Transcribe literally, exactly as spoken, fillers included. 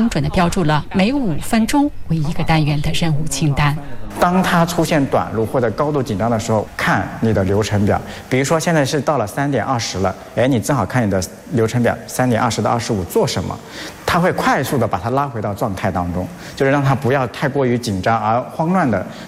精准地标注了每五分钟为一个单元的任务清单。 当它出现短路或者高度紧张的时候，看你的流程表。比如说现在是到了三点二十了，哎，你正好看你的流程表，三点二十到二十五做什么，它会快速的把它拉回到状态当中，就是让它不要太过于紧张而慌乱的